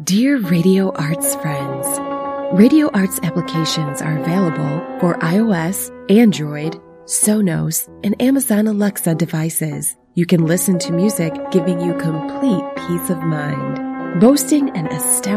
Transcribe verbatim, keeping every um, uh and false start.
Dear Radio Arts friends, Radio Arts applications are available for iOS, Android, Sonos, and Amazon Alexa devices. You can listen to music giving you complete peace of mind. Boasting an astounding